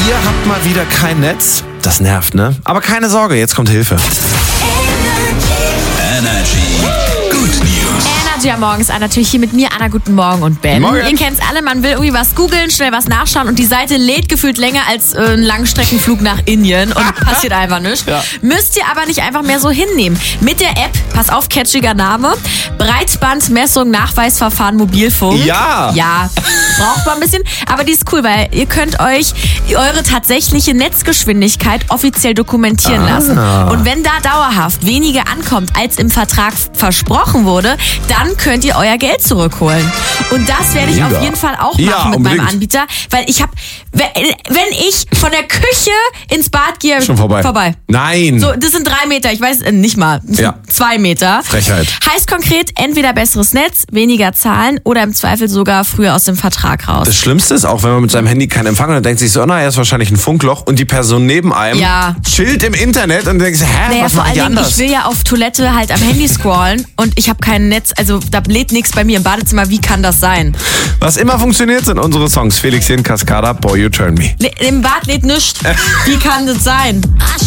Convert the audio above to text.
Ihr habt mal wieder kein Netz. Das nervt, ne? Aber keine Sorge, jetzt kommt Hilfe. Energy. Good News. Energy am Morgen ist natürlich hier mit mir, Anna, guten Morgen und Ben. Morgen. Ihr kennt's alle, man will irgendwie was googeln, schnell was nachschauen und die Seite lädt gefühlt länger als ein Langstreckenflug nach Indien und passiert einfach nichts. Ja. Müsst ihr aber nicht einfach mehr so hinnehmen. Mit der App, pass auf, catchiger Name, Breitbandmessung, Nachweisverfahren, Mobilfunk. Ja. Ja, braucht man ein bisschen, aber die ist cool, weil ihr könnt euch eure tatsächliche Netzgeschwindigkeit offiziell dokumentieren lassen. Und wenn da dauerhaft weniger ankommt, als im Vertrag versprochen wurde, dann könnt ihr euer Geld zurückholen. Und das werde ich Mega. auf jeden Fall auch Ja, machen mit unbedingt. meinem Anbieter, weil ich habe, wenn ich von der Küche ins Bad gehe, Schon vorbei. Nein. So, das sind 3 Meter, ich weiß nicht mal, das Ja. sind 2 Meter. Frechheit. Heißt konkret, entweder besseres Netz, weniger Zahlen oder im Zweifel sogar früher aus dem Vertrag raus. Das Schlimmste ist auch, wenn man mit seinem Handy keinen Empfang hat und denkt sich so, oh, na, er ist wahrscheinlich ein Funkloch und die Person neben einem Ja. chillt im Internet und denkt sich, Naja, was vor mache allen ich Dingen, anders? ich will ja auf Toilette halt am Handy scrollen und ich habe kein Netz, also da lädt nichts bei mir im Badezimmer. Wie kann das sein? Was immer funktioniert, sind unsere Songs. Felix hier in Cascada, Boy You Turn Me. Im Bad lädt nichts. Wie kann das sein?